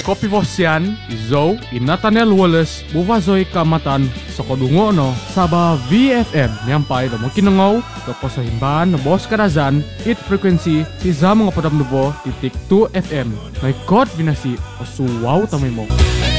Kopi Vosian, Izo, Nathaniel Wallace, Buvazoi Kamatan, Sokodungo no, Sabah VFM, Nyampai do mungkin ngau, do posohimban, no bos karazan, hit frekuensi, si zam ngapadam nubo, titik 2 FM. May God vinasi, osu wow tamay mo.